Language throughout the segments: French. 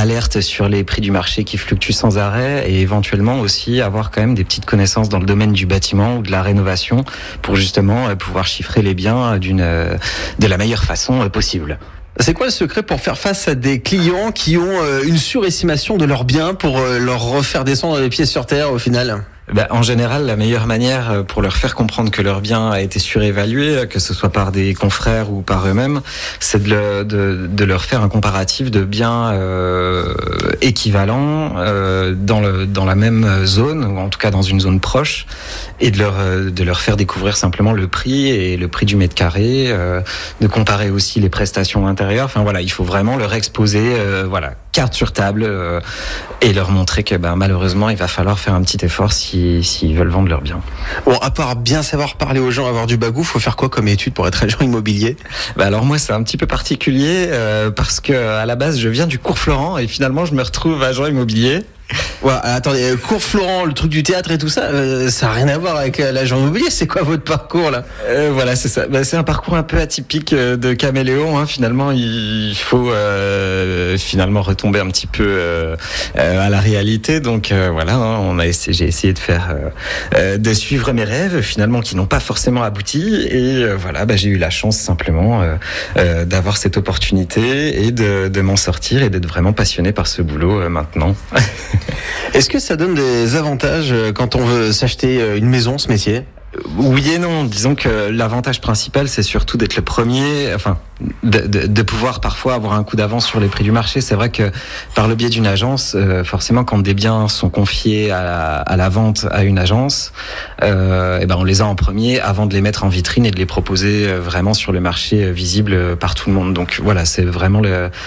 alerte sur les prix du marché qui fluctuent sans arrêt et éventuellement aussi avoir quand même des petites connaissances dans le domaine du bâtiment ou de la rénovation pour justement pouvoir chiffrer les biens de la meilleure façon possible. C'est quoi le secret pour faire face à des clients qui ont une surestimation de leurs biens pour leur refaire descendre les pieds sur terre au final ? En général, la meilleure manière pour leur faire comprendre que leur bien a été surévalué, que ce soit par des confrères ou par eux-mêmes, c'est de leur faire un comparatif de biens équivalents dans la même zone, ou en tout cas dans une zone proche, et de leur faire découvrir simplement le prix et le prix du mètre carré, de comparer aussi les prestations intérieures. Enfin voilà, il faut vraiment leur exposer, carte sur table, et leur montrer que malheureusement, il va falloir faire un petit effort s'ils veulent vendre leurs biens. Bon, à part bien savoir parler aux gens, avoir du bagou, faut faire quoi comme étude pour être agent immobilier ? Alors moi, c'est un petit peu particulier parce que à la base, je viens du cours Florent et finalement, je me retrouve agent immobilier. Ouais, attendez, cours Florent, le truc du théâtre et tout ça, ça n'a rien à voir avec l'agent immobilier. C'est quoi votre parcours là ? Voilà, c'est ça. C'est un parcours un peu atypique de caméléon. Finalement, il faut finalement retomber un petit peu à la réalité. Donc j'ai essayé de suivre mes rêves, finalement qui n'ont pas forcément abouti. Et j'ai eu la chance simplement d'avoir cette opportunité et de m'en sortir et d'être vraiment passionné par ce boulot maintenant. Est-ce que ça donne des avantages quand on veut s'acheter une maison, ce métier ? Oui et non. Disons que l'avantage principal, c'est surtout d'être le premier, de pouvoir parfois avoir un coup d'avance sur les prix du marché. C'est vrai que par le biais d'une agence, forcément, quand des biens sont confiés à la vente à une agence, on les a en premier avant de les mettre en vitrine et de les proposer vraiment sur le marché visible par tout le monde. Donc voilà, c'est vraiment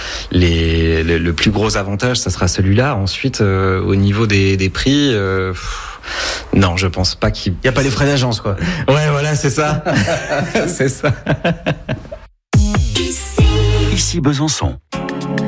le plus gros avantage, ça sera celui-là. Ensuite, au niveau des prix, non, je pense pas qu'il y a pas les frais d'agence, quoi. Ouais, voilà, c'est ça. C'est ça. Ici Besançon.